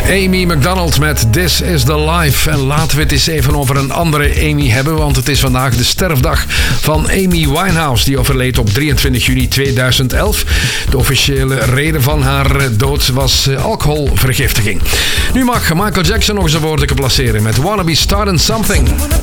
Amy McDonald met This is the Life. En laten we het eens even over een andere Amy hebben, want het is vandaag de sterfdag van Amy Winehouse, die overleed op 23 juni 2011. De officiële reden van haar dood was alcoholvergiftiging. Nu mag Michael Jackson nog eens een woorden placeren met Wanna Be Starting Something.